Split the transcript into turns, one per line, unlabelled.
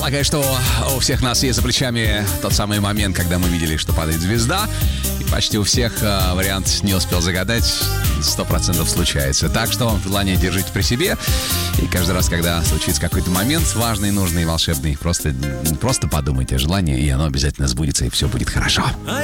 Полагаю, что у всех нас есть за плечами тот самый момент, когда мы видели, что падает звезда. И почти у всех вариант «не успел загадать» 100% случается. Так что желание держите при себе. И каждый раз, когда случится какой-то момент важный, нужный, волшебный, просто подумайте о желании, и оно обязательно сбудется, и все будет хорошо.